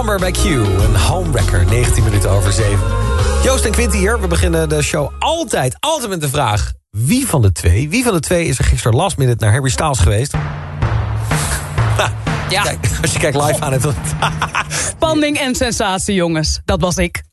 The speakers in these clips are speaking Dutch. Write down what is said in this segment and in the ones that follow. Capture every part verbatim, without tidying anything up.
Somewhere by Q, een homewrecker, negentien minuten over zeven. Joost en Quinty hier. We beginnen de show altijd, altijd met de vraag... wie van de twee, wie van de twee is er gisteren last minute naar Harry Styles geweest? Ha, ja. Kijk, als je kijkt live aan het... Spanning en sensatie, jongens. Dat was ik.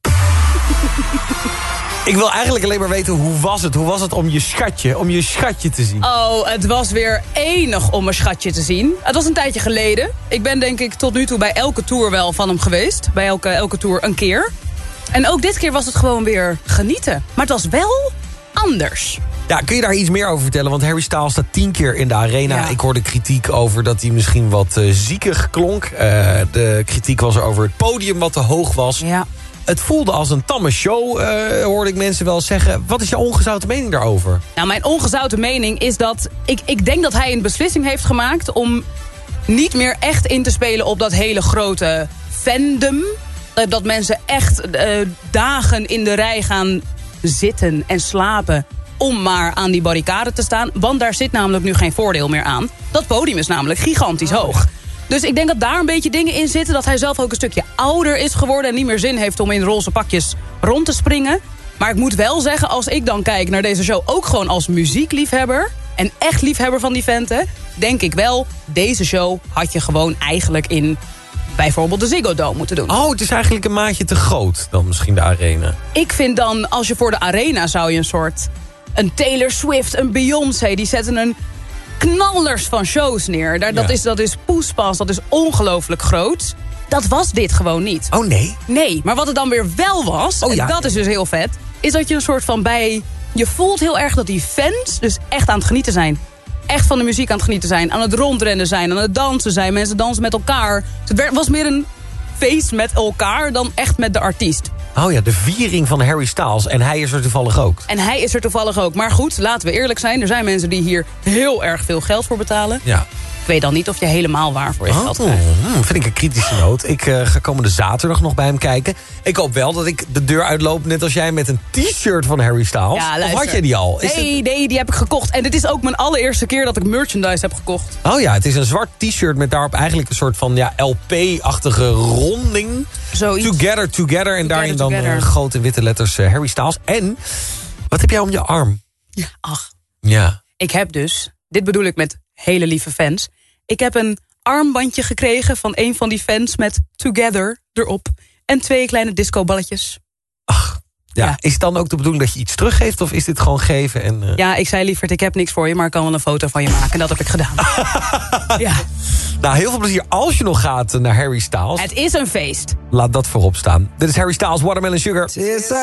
Ik wil eigenlijk alleen maar weten, hoe was het? Hoe was het om je schatje, om je schatje te zien? Oh, het was weer enig om mijn schatje te zien. Het was een tijdje geleden. Ik ben denk ik tot nu toe bij elke tour wel van hem geweest. Bij elke, elke tour een keer. En ook dit keer was het gewoon weer genieten. Maar het was wel anders. Ja, kun je daar iets meer over vertellen? Want Harry Styles staat tien keer in de arena. Ja. Ik hoorde kritiek over dat hij misschien wat uh, ziekig klonk. Uh, de kritiek was er over het podium wat te hoog was. Ja. Het voelde als een tamme show, uh, hoorde ik mensen wel zeggen. Wat is jouw ongezouten mening daarover? Nou, mijn ongezouten mening is dat... Ik, ik denk dat hij een beslissing heeft gemaakt om niet meer echt in te spelen op dat hele grote fandom. Dat mensen echt uh, dagen in de rij gaan zitten en slapen om maar aan die barricade te staan. Want daar zit namelijk nu geen voordeel meer aan. Dat podium is namelijk gigantisch hoog. Dus ik denk dat daar een beetje dingen in zitten. Dat hij zelf ook een stukje ouder is geworden en niet meer zin heeft om in roze pakjes rond te springen. Maar ik moet wel zeggen, als ik dan kijk naar deze show, ook gewoon als muziekliefhebber en echt liefhebber van die venten, denk ik wel, deze show had je gewoon eigenlijk in bijvoorbeeld de Ziggo Dome moeten doen. Oh, het is eigenlijk een maatje te groot dan misschien de arena. Ik vind dan, als je voor de arena zou je een soort... een Taylor Swift, een Beyoncé, die zetten een knallers van shows neer. Daar, dat, ja. is, dat is poespas, dat is ongelooflijk groot. Dat was dit gewoon niet. Oh nee? Nee, maar wat het dan weer wel was, oh, ja. en dat is dus heel vet, is dat je een soort van bij... Je voelt heel erg dat die fans dus echt aan het genieten zijn. Echt van de muziek aan het genieten zijn. Aan het rondrennen zijn, aan het dansen zijn. Mensen dansen met elkaar. Het was meer een feest met elkaar dan echt met de artiest. Oh ja, de viering van Harry Styles. En hij is er toevallig ook. En hij is er toevallig ook. Maar goed, laten we eerlijk zijn. Er zijn mensen die hier heel erg veel geld voor betalen. Ja. Ik weet dan niet of je helemaal waar voor je oh, geld krijgt. Hmm, vind ik een kritische noot. Ik uh, ga komende zaterdag nog bij hem kijken. Ik hoop wel dat ik de deur uitloop, net als jij, met een t-shirt van Harry Styles. Ja, of had jij die al? Is nee, het... nee, die heb ik gekocht. En dit is ook mijn allereerste keer dat ik merchandise heb gekocht. Oh ja, het is een zwart t-shirt met daarop eigenlijk een soort van ja, L P-achtige ronding. Zoiets. Together, together. En daarin dan uh, grote witte letters uh, Harry Styles. En, wat heb jij om je arm? Ja, ach. Ja. Ik heb dus, dit bedoel ik met hele lieve fans. Ik heb een armbandje gekregen van een van die fans met Together erop. En twee kleine discoballetjes. Ach, ja. ja. Is het dan ook de bedoeling dat je iets teruggeeft? Of is dit gewoon geven? En, uh... Ja, ik zei lieverd, ik heb niks voor je, maar ik kan wel een foto van je maken. En dat heb ik gedaan. Ja. Nou, heel veel plezier als je nog gaat naar Harry Styles. Het is een feest. Laat dat voorop staan. Dit is Harry Styles, Watermelon Sugar.